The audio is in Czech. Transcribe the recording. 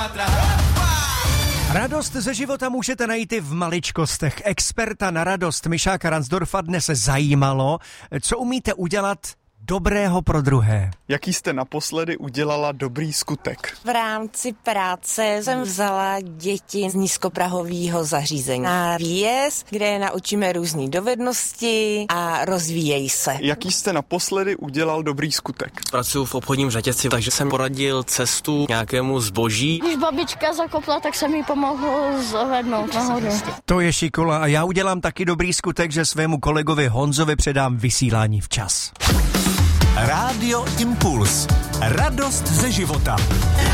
Radost ze života můžete najít i v maličkostech. Experta na radost Mišáka Ransdorfa dnes zajímalo, co umíte udělat dobrého pro druhé. Jaký jste naposledy udělala dobrý skutek? V rámci práce jsem vzala děti z nízkoprahového zařízení na výjezd, kde je naučíme různé dovednosti a rozvíjejí se. Jaký jste naposledy udělal dobrý skutek? Pracuji v obchodním řetězci, takže jsem poradil cestu nějakému zboží. Když babička zakopla, tak jsem jí pomohl zvednout nahoru. To je šikola a já udělám taky dobrý skutek, že svému kolegovi Honzovi předám vysílání včas. Rádio Impuls. Radost ze života.